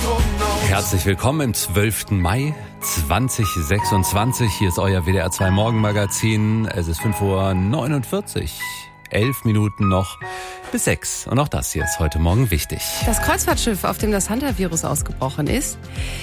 Herzlich willkommen im 12. Mai 2026. Hier ist euer WDR 2 Morgenmagazin. Es ist 5:49 Uhr. 11 Minuten noch bis 6. Und auch das hier ist heute Morgen wichtig. Das Kreuzfahrtschiff, auf dem das Hantavirus ausgebrochen ist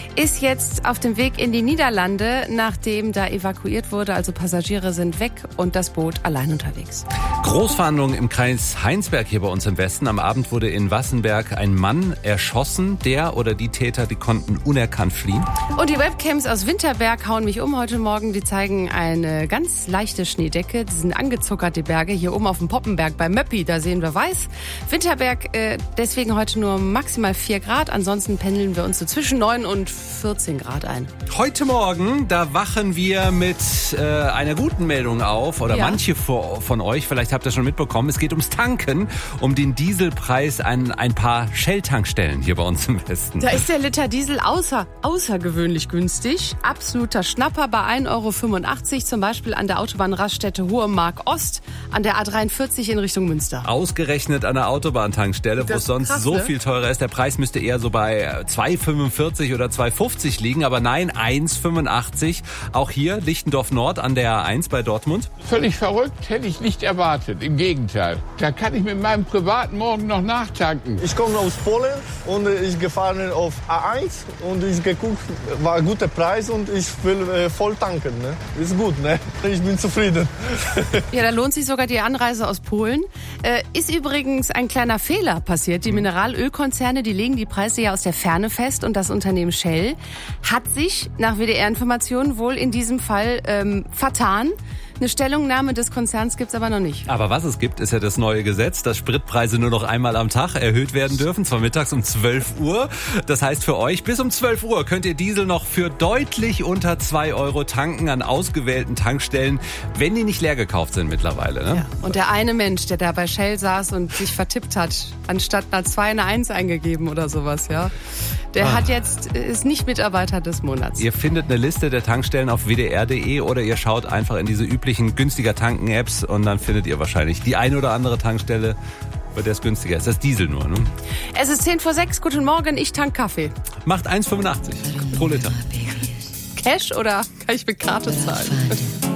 jetzt auf dem Weg in die Niederlande, nachdem da evakuiert wurde. Also Passagiere sind weg und das Boot allein unterwegs. Großverhandlungen im Kreis Heinsberg hier bei uns im Westen. Am Abend wurde in Wassenberg ein Mann erschossen. Der oder die Täter, die konnten unerkannt fliehen. Und die Webcams aus Winterberg hauen mich um heute Morgen. Die zeigen eine ganz leichte Schneedecke. Die sind angezuckert, die Berge. Hier oben auf dem Poppenberg bei Möppi, da sehen wir weiß. Winterberg deswegen heute nur maximal 4 Grad. Ansonsten pendeln wir uns so zwischen 9 und 14 Grad ein. Heute Morgen, da wachen wir mit einer guten Meldung auf. Oder manche von euch, vielleicht habt ihr schon mitbekommen. Es geht ums Tanken, um den Dieselpreis an ein paar Shell-Tankstellen hier bei uns im Westen. Da ist der Liter Diesel außergewöhnlich günstig. Absoluter Schnapper bei 1,85 € zum Beispiel an der Autobahnraststätte Hohe Mark Ost an der A43 in Richtung Münster. Ausgerechnet an der Autobahntankstelle, wo es sonst krass, so viel teurer ist. Der Preis müsste eher so bei 2,45 oder 2,50 liegen, aber nein, 1,85. Auch hier Lichtendorf Nord an der A1 bei Dortmund. Völlig verrückt, hätte ich nicht erwartet. Im Gegenteil. Da kann ich mit meinem privaten Morgen noch nachtanken. Ich komme aus Polen und ich gefahren auf A1 und ich geguckt, war ein guter Preis und ich will voll tanken. Ne? Ist gut, ne? Ich bin zufrieden. Ja, da lohnt sich sogar die Anreise aus Polen. Ist übrigens ein kleiner Fehler passiert. Die Mineralölkonzerne, die legen die Preise ja aus der Ferne fest und das Unternehmen Shell hat sich nach WDR-Informationen wohl in diesem Fall vertan. Eine Stellungnahme des Konzerns gibt's aber noch nicht. Aber was es gibt, ist ja das neue Gesetz, dass Spritpreise nur noch einmal am Tag erhöht werden dürfen, zwar mittags um 12 Uhr. Das heißt für euch, bis um 12 Uhr könnt ihr Diesel noch für deutlich unter 2 € tanken an ausgewählten Tankstellen, wenn die nicht leer gekauft sind mittlerweile. Ne? Ja. Und der eine Mensch, der da bei Shell saß und sich vertippt hat, anstatt einer 2 eine 1 eingegeben oder sowas, ja, der ist nicht Mitarbeiter des Monats. Ihr findet eine Liste der Tankstellen auf wdr.de oder ihr schaut einfach in diese üblichen günstiger Tanken-Apps und dann findet ihr wahrscheinlich die eine oder andere Tankstelle, bei der es günstiger ist. Das ist Diesel nur, ne? Es ist 5:10. Guten Morgen, ich tank Kaffee. Macht 1,85 pro Liter. Cash oder kann ich mit Karte zahlen?